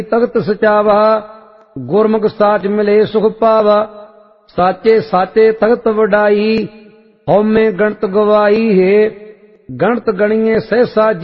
ਤਖਤ ਸਚਾਵਾ, ਗੁਰਮੁਖ ਸਾਚ ਮਿਲੇ ਸੁਖ ਪਾਵਾ। ਸਾਚੇ ਸਾਚੇ ਤਖਤ ਵਡਾਈ, ਹਉਮੈ ਗਣਤ ਗਵਾਈ ਹੈ। ਗਣਤ ਗਣੀਏ ਸਹਿਸਾ